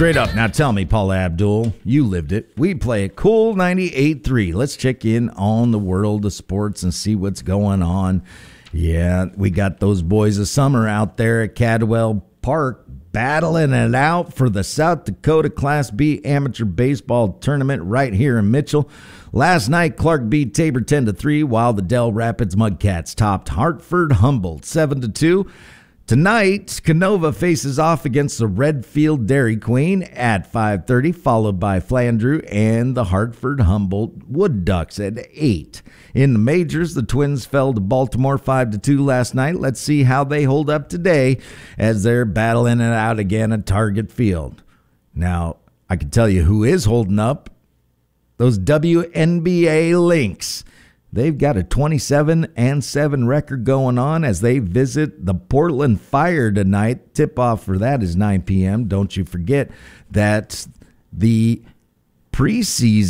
Straight up. Now tell me, Paula Abdul, you lived it. We play it Cool 98.3. Let's check in on the world of sports and see what's going on. Yeah, we got those boys of summer out there at Cadwell Park battling it out for the South Dakota Class B Amateur Baseball Tournament right here in Mitchell. Last night, Clark beat Tabor 10-3, while the Dell Rapids Mudcats topped Hartford Humboldt 7-2. Tonight, Canova faces off against the Redfield Dairy Queen at 5:30, followed by Flandreau and the Hartford Humboldt Wood Ducks at 8. In the majors, the Twins fell to Baltimore 5-2 last night. Let's see how they hold up today as they're battling it out again at Target Field. Now, I can tell you who is holding up. Those WNBA Lynx. They've got a 27-7 record going on as they visit the Portland Fire tonight. Tip-off for that is 9 p.m. Don't you forget that the preseason